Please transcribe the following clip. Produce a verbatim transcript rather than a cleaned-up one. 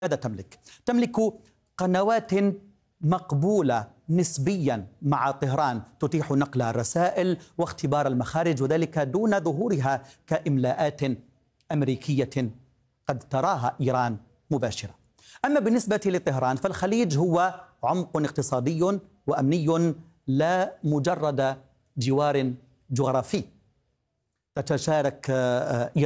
ماذا تملك؟ تملك قنوات مقبولة نسبيا مع طهران تتيح نقل الرسائل واختبار المخارج، وذلك دون ظهورها كإملاءات أمريكية قد تراها إيران مباشرة. أما بالنسبة لطهران فالخليج هو عمق اقتصادي وأمني لا مجرد جوار جغرافي. تتشارك إيران